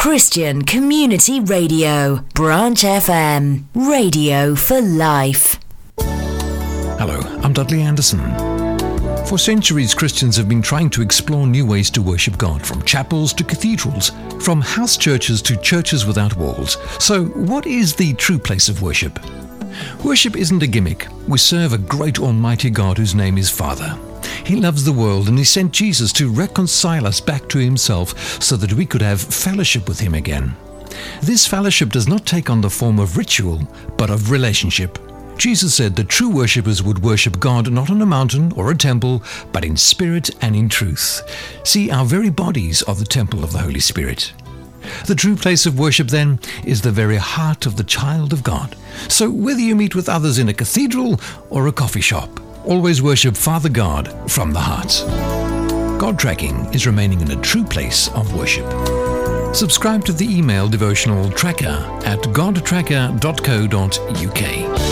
Christian Community Radio, Branch FM, radio for life. Hello, I'm Dudley Anderson. For centuries, Christians have been trying to explore new ways to worship God, from chapels to cathedrals, from house churches to churches without walls. So, what is the true place of worship? Worship isn't a gimmick. We serve a great almighty God whose name is Father. He loves the world, and He sent Jesus to reconcile us back to Himself so that we could have fellowship with Him again. This fellowship does not take on the form of ritual, but of relationship. Jesus said that true worshippers would worship God not on a mountain or a temple, but in spirit and in truth. See, our very bodies are the temple of the Holy Spirit. The true place of worship, then, is the very heart of the child of God. So whether you meet with others in a cathedral or a coffee shop, always worship Father God from the heart. God tracking is remaining in a true place of worship. Subscribe to the email devotional tracker at godtracker.co.uk.